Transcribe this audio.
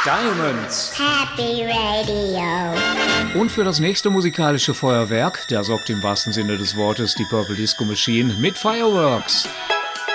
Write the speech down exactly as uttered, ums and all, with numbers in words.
Diamonds. Happy Radio. Und für das nächste musikalische Feuerwerk, da sorgt im wahrsten Sinne des Wortes die Purple Disco Machine mit Fireworks.